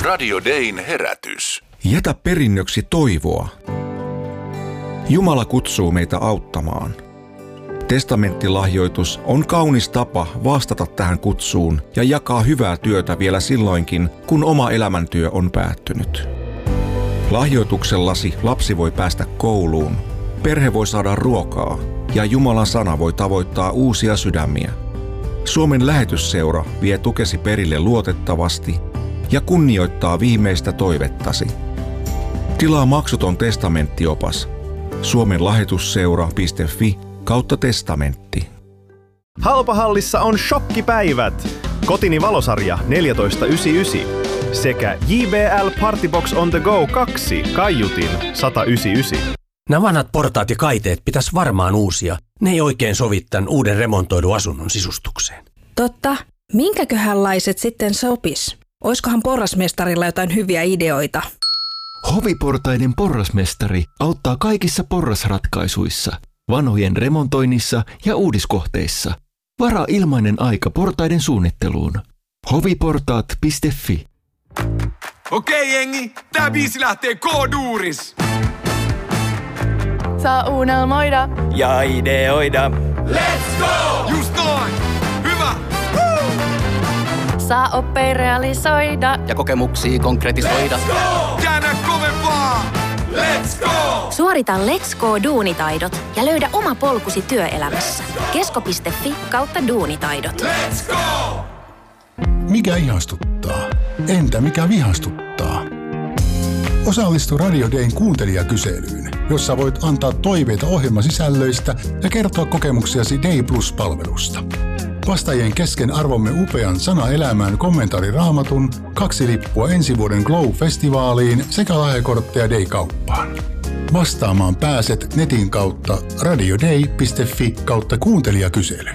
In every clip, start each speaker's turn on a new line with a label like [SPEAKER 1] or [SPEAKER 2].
[SPEAKER 1] Radio Dayn herätys.
[SPEAKER 2] Jätä perinnöksi toivoa. Jumala kutsuu meitä auttamaan. Testamenttilahjoitus on kaunis tapa vastata tähän kutsuun ja jakaa hyvää työtä vielä silloinkin, kun oma elämäntyö on päättynyt. Lahjoituksellasi lapsi voi päästä kouluun, perhe voi saada ruokaa ja Jumalan sana voi tavoittaa uusia sydämiä. Suomen lähetysseura vie tukesi perille luotettavasti ja kunnioittaa viimeistä toivettasi. Tilaa maksuton testamenttiopas suomenlähetysseura.fi/testamentti.
[SPEAKER 3] Halpahallissa on shokkipäivät. Kotini valosarja 14,99 sekä JBL Partybox on the go 2 kaiutin 199.
[SPEAKER 4] Nämä vanhat portaat ja kaiteet pitäisi varmaan uusia. Ne ei oikein sovi tämän uuden remontoidun asunnon sisustukseen.
[SPEAKER 5] Totta. Minkäköhänlaiset sitten sopis? Oiskohan porrasmestarilla jotain hyviä ideoita?
[SPEAKER 6] Hoviportaiden porrasmestari auttaa kaikissa porrasratkaisuissa, vanhojen remontoinnissa ja uudiskohteissa. Varaa ilmainen aika portaiden suunnitteluun. hoviportaat.fi.
[SPEAKER 7] Okei jengi, tää biisi lähtee K-duuris.
[SPEAKER 8] Saa unelmoida
[SPEAKER 9] ja ideoida.
[SPEAKER 7] Let's go! Just noin! Hyvä! Woo!
[SPEAKER 8] Saa oppia realisoida
[SPEAKER 9] ja kokemuksia konkretisoida.
[SPEAKER 7] Let's go! Käännä kovempaa! Let's go!
[SPEAKER 10] Suorita Let's Go-duunitaidot ja löydä oma polkusi työelämässä. kesko.fi/duunitaidot.
[SPEAKER 7] Let's go!
[SPEAKER 11] Mikä ihastuttaa? Entä mikä vihastuttaa? Osallistu Radio Dayn kuuntelijakyselyyn, jossa voit antaa toiveita ohjelmasisällöistä ja kertoa kokemuksiasi Day Plus-palvelusta. Vastaajien kesken arvomme upean Sana elämään kommentaariraamatun, 2 lippua ensi vuoden Glow-festivaaliin sekä lahjakortteja Day-kauppaan. Vastaamaan pääset netin kautta radioday.fi/kuuntelijakysely.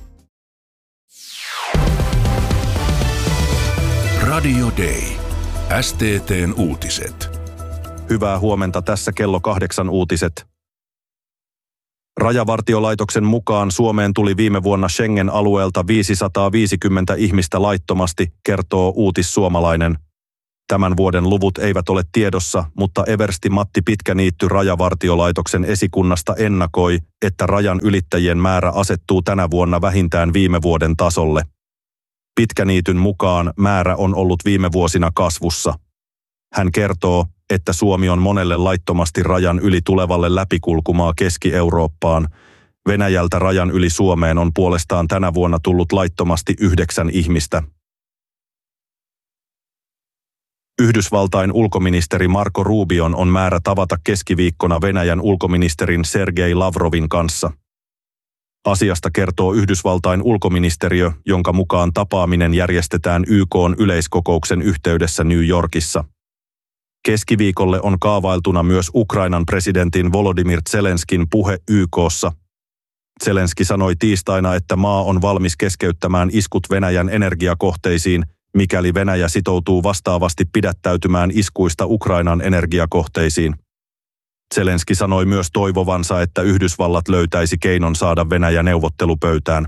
[SPEAKER 1] Radio Day. STT:n uutiset.
[SPEAKER 12] Hyvää huomenta, tässä kello 8 uutiset. Rajavartiolaitoksen mukaan Suomeen tuli viime vuonna Schengen-alueelta 550 ihmistä laittomasti, kertoo Uutissuomalainen. Tämän vuoden luvut eivät ole tiedossa, mutta eversti Matti Pitkäniitty Rajavartiolaitoksen esikunnasta ennakoi, että rajan ylittäjien määrä asettuu tänä vuonna vähintään viime vuoden tasolle. Pitkäniityn mukaan määrä on ollut viime vuosina kasvussa. Hän kertoo, että Suomi on monelle laittomasti rajan yli tulevalle läpikulkumaa Keski-Eurooppaan. Venäjältä rajan yli Suomeen on puolestaan tänä vuonna tullut laittomasti 9 ihmistä. Yhdysvaltain ulkoministeri Marco Rubion on määrä tavata keskiviikkona Venäjän ulkoministerin Sergei Lavrovin kanssa. Asiasta kertoo Yhdysvaltain ulkoministeriö, jonka mukaan tapaaminen järjestetään YK:n yleiskokouksen yhteydessä New Yorkissa. Keskiviikolle on kaavailtuna myös Ukrainan presidentin Volodymyr Zelenskin puhe YK:ssa. Zelenski sanoi tiistaina, että maa on valmis keskeyttämään iskut Venäjän energiakohteisiin, mikäli Venäjä sitoutuu vastaavasti pidättäytymään iskuista Ukrainan energiakohteisiin. Zelenski sanoi myös toivovansa, että Yhdysvallat löytäisi keinon saada Venäjä neuvottelupöytään.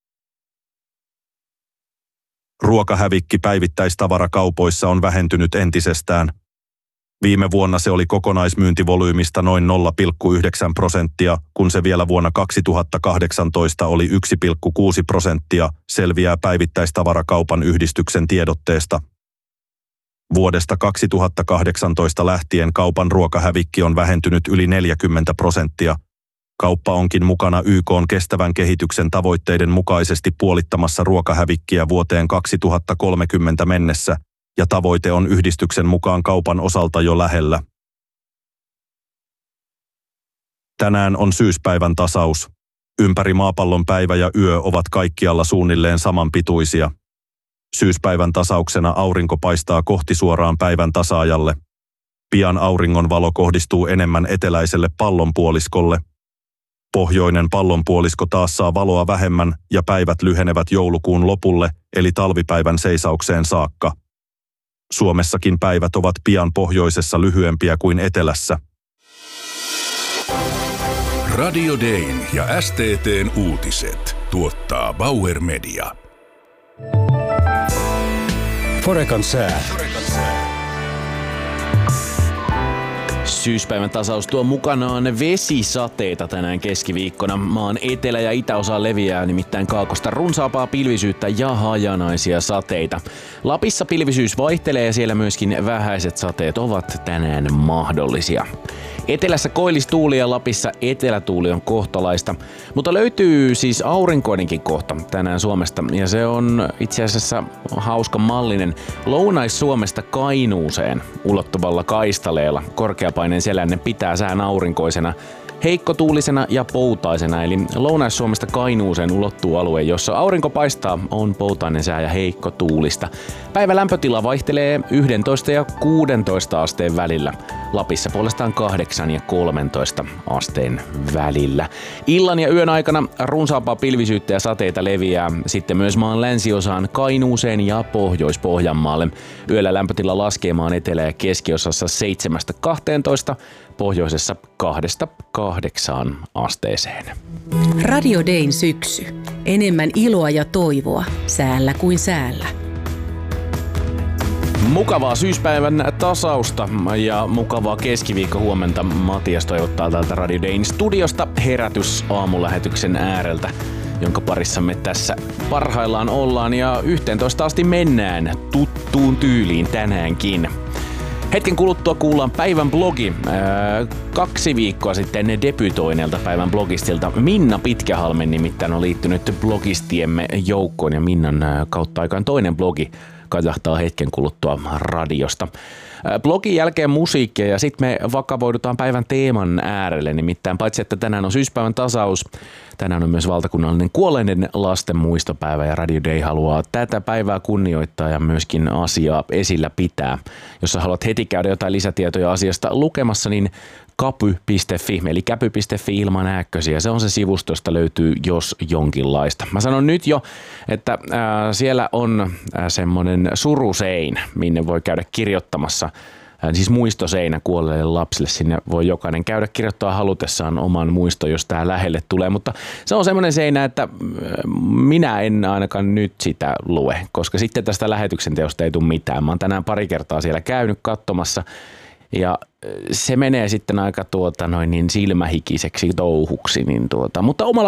[SPEAKER 12] Ruokahävikki päivittäistavarakaupoissa on vähentynyt entisestään. Viime vuonna se oli kokonaismyyntivolyymista noin 0,9%, kun se vielä vuonna 2018 oli 1,6%, selviää päivittäistavarakaupan yhdistyksen tiedotteesta. Vuodesta 2018 lähtien kaupan ruokahävikki on vähentynyt yli 40%. Kauppa onkin mukana YK:n kestävän kehityksen tavoitteiden mukaisesti puolittamassa ruokahävikkiä vuoteen 2030 mennessä, ja tavoite on yhdistyksen mukaan kaupan osalta jo lähellä. Tänään on syyspäivän tasaus. Ympäri maapallon päivä ja yö ovat kaikkialla suunnilleen samanpituisia. Syyspäivän tasauksena aurinko paistaa kohti suoraan päivän tasaajalle. Pian auringon valo kohdistuu enemmän eteläiselle pallonpuoliskolle. Pohjoinen pallonpuolisko taas saa valoa vähemmän ja päivät lyhenevät joulukuun lopulle, eli talvipäivän seisaukseen saakka. Suomessakin päivät ovat pian pohjoisessa lyhyempiä kuin etelässä.
[SPEAKER 1] Radio Dayn ja STT:n uutiset tuottaa Bauer Media.
[SPEAKER 4] Forecan sää.
[SPEAKER 13] Syyspäivän tasaus tuo mukanaan vesisateita tänään keskiviikkona. Maan etelä- ja itäosa leviää nimittäin kaakosta runsaampaa pilvisyyttä ja hajanaisia sateita. Lapissa pilvisyys vaihtelee ja siellä myöskin vähäiset sateet ovat tänään mahdollisia. Etelässä koillistuuli ja Lapissa etelätuuli on kohtalaista, mutta löytyy siis aurinkoinenkin kohta tänään Suomesta ja se on itse asiassa hauska mallinen Lounais-Suomesta Kainuuseen ulottuvalla kaistaleella. Korkeapaineen selänne pitää sään aurinkoisena, heikkotuulisena ja poutaisena, eli Lounais-Suomesta Kainuuseen ulottuu alue, jossa aurinko paistaa, on poutainen sää ja heikkotuulista. Päivän lämpötila vaihtelee 11 ja 16 asteen välillä. Lapissa puolestaan 8 ja 13 asteen välillä. Illan ja yön aikana runsaampaa pilvisyyttä ja sateita leviää sitten myös maan länsiosaan Kainuuseen ja Pohjois-Pohjanmaalle. Yöllä lämpötila laskee maan etelä- ja keskiosassa 7-12, pohjoisessa 2-8 asteeseen.
[SPEAKER 14] Radio Dayn syksy. Enemmän iloa ja toivoa säällä kuin säällä.
[SPEAKER 13] Mukavaa syyspäivän tasausta ja mukavaa keskiviikkohuomenta. Matias toivottaa täältä Radio Dayn studiosta herätys aamulähetyksen ääreltä, jonka parissa me tässä parhaillaan ollaan ja 11 asti mennään tuttuun tyyliin tänäänkin. Hetken kuluttua kuullaan päivän blogi. 2 viikkoa sitten debytoineelta päivän blogistilta Minna Pitkähalmen nimittäin on liittynyt blogistiemme joukkoon ja Minnan kautta aikaan toinen blogi kajahtaa hetken kuluttua radiosta. Blogin jälkeen musiikkia ja sitten me vakavoidutaan päivän teeman äärelle. Nimittäin paitsi että tänään on syyspäivän tasaus, tänään on myös valtakunnallinen kuolleiden lasten muistopäivä ja Radio Day haluaa tätä päivää kunnioittaa ja myöskin asiaa esillä pitää. Jos sä haluat heti käydä jotain lisätietoja asiasta lukemassa, niin kapy.fi eli käpy.fi ilman ääkkösiä. Se on se sivusto, josta löytyy jos jonkinlaista. Mä sanon nyt jo, että siellä on semmoinen suruseinä, minne voi käydä kirjoittamassa. Siis muistoseinä kuolleille lapsille. Sinne voi jokainen käydä kirjoittaa halutessaan oman muisto, jos tää lähelle tulee. Mutta se on semmoinen seinä, että minä en ainakaan nyt sitä lue, koska sitten tästä lähetyksen teosta ei tule mitään. Mä oon tänään pari kertaa siellä käynyt katsomassa. Ja se menee sitten aika silmähikiseksi touhuksi, mutta omalla